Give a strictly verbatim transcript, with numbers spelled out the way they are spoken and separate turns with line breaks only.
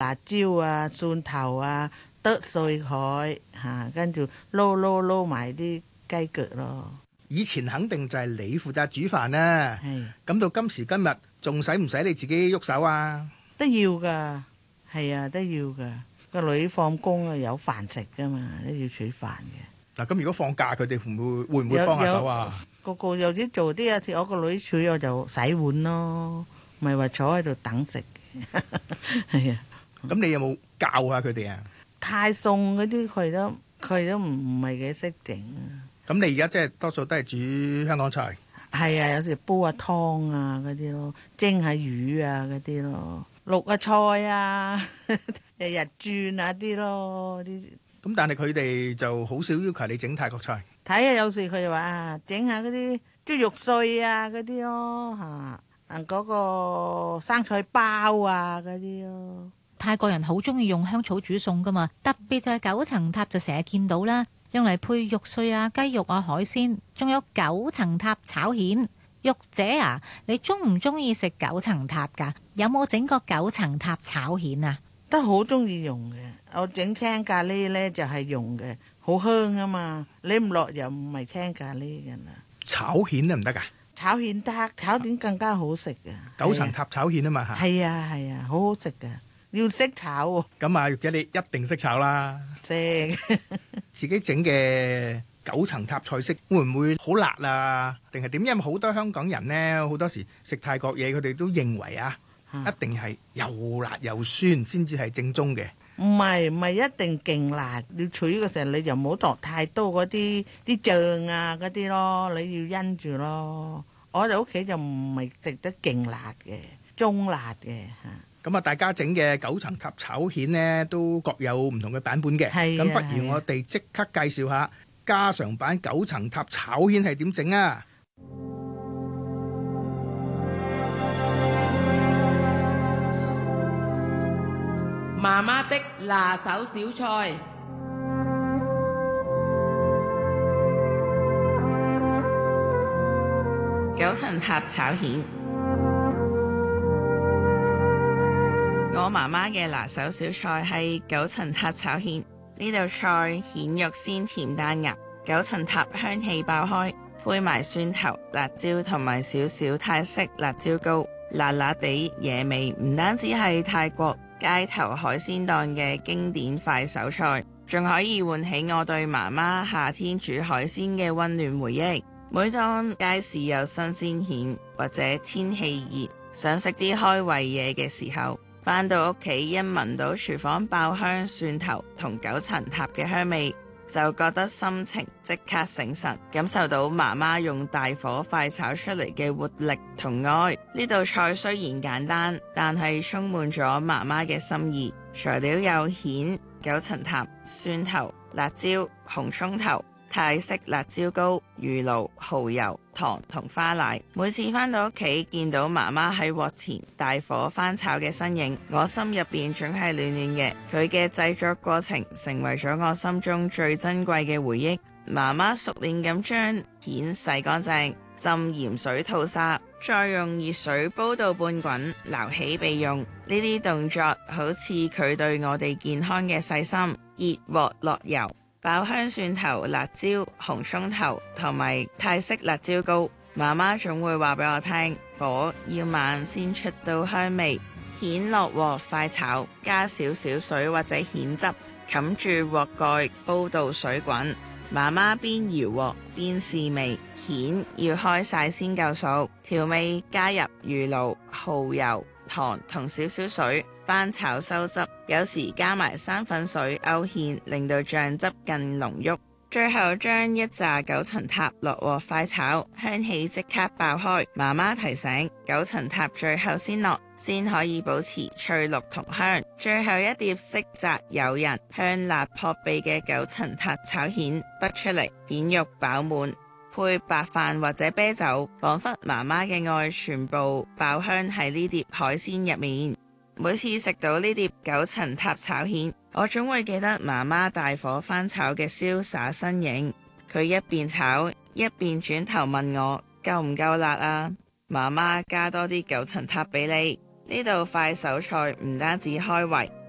辣椒啊、蒜頭啊，剁碎佢嚇，跟住撈撈撈埋啲雞腳咯。
以前肯定就係你負責煮飯啦，
係
咁到今時今日仲使唔使你自己喐手啊？
都要噶，係啊，都要噶。個女放工啊，有飯食噶嘛，都要煮飯嘅。
嗱，咁如果放假佢哋會唔會會唔會幫下手啊？
個個有啲做啲啊，似我個女煮我就洗碗咯，唔係話坐喺度等食嘅。係啊，
咁你有冇教下佢哋啊？
太餸嗰啲佢都佢都唔唔係幾識整啊。
咁你而家即係多數都係煮香港菜？
係啊，有時煲下湯啊嗰啲咯，蒸下魚啊嗰啲咯，淥下菜啊，日日轉啊啲咯啲。
咁但係佢哋就好少要求你整泰國菜。
睇下有時佢就話啊，整下嗰啲豬肉碎啊嗰啲咯嚇，啊嗰個生菜包啊嗰啲咯。
泰國人好中意用香草煮餸噶嘛，特別就係九層塔就成日見到啦，用嚟配肉碎啊、雞肉啊、海鮮，仲有九層塔炒蜆。玉姐啊，你中唔中意食九層塔㗎？有冇整過九層塔炒蜆啊？
都好中意用嘅，我整青咖喱呢就係用嘅，好香啊嘛！你唔落又唔係青咖喱㗎啦。
炒蜆得唔得㗎？
炒蜆得，炒蜆更加好食嘅。
九層塔炒蜆啊嘛嚇。
係啊係啊，好好食㗎，要識炒喎。
咁啊，玉姐你一定識炒啦。
識。
自己整嘅九層塔菜式會唔會好辣啊？定係點？因為好多香港人呢，好多時食泰國嘢，佢哋都認為啊，一定係又辣又酸先至係正宗嘅。
唔係唔係一定勁辣，你煮嘅時候你就唔好落太多嗰啲啲醬啊嗰啲咯，你要因住咯。我哋屋企就唔係食得勁辣嘅，中辣嘅嚇。
咁啊，大家整嘅九層塔炒蜆呢，都各有唔同嘅版本嘅。
係啊。
咁不如我哋即刻介紹下家常版九層塔炒蜆係點整啊！
媽媽的拿手小菜，九層塔炒蜆。我媽媽嘅拿手小菜係九層塔炒蜆。呢道菜蜆肉鮮甜彈牙，九層塔香氣爆開，配埋蒜頭、辣椒同埋少少泰式辣椒膏，辣辣地野味，唔單止係泰國街頭海鮮檔嘅經典快手菜，仲可以喚起我對媽媽夏天煮海鮮嘅溫暖回憶。每當街市有新鮮蜆或者天氣熱，想食啲開胃嘢嘅時候，返到屋企一聞到廚房爆香蒜頭同九層塔嘅香味，就覺得心情即刻醒神，感受到媽媽用大火快炒出嚟嘅活力同愛。呢道菜雖然簡單，但係充滿咗媽媽嘅心意。材料有蜆、九層塔、蒜頭、辣椒、紅葱頭、泰式辣椒膏、魚露、蠔油、糖同花奶。每次返到屋企見到媽媽喺鑊前大火翻炒嘅身影，我心入邊總係暖暖嘅。佢嘅製作過程成為咗我心中最珍貴嘅回憶。媽媽熟練咁將蜆洗乾淨，浸鹽水吐沙，再用熱水煲到半滾，撈起備用。呢啲動作好似佢對我哋健康嘅細心。熱鑊落油，爆香蒜頭、辣椒、紅葱頭同埋泰式辣椒膏。媽媽總會話俾我聽，火要慢先出到香味。蜆落鑊快炒，加少少水或者蜆汁，冚住鑊蓋煲到水滾。媽媽邊搖鑊邊試味，蜆要開晒先夠熟。調味加入魚露、蠔油、糖同少少水，翻炒收汁。有時加埋生粉水勾芡，令到醬汁更濃郁。最後將一紮九層塔落鑊快炒，香氣即刻爆開。媽媽提醒，九層塔最後先落，先可以保持翠綠同香。最後一碟色澤誘人、香辣撲鼻嘅九層塔炒蜆畢出嚟，蜆肉飽滿，配白飯或者啤酒，彷彿媽媽嘅愛全部爆香喺呢碟海鮮入面。每次食到呢碟九層塔炒蜆，我總會記得媽媽大火翻炒嘅瀟灑身影。佢一邊炒一邊轉頭問我夠唔夠辣啊？媽媽加多啲九層塔俾你。呢道快手菜唔單止開胃，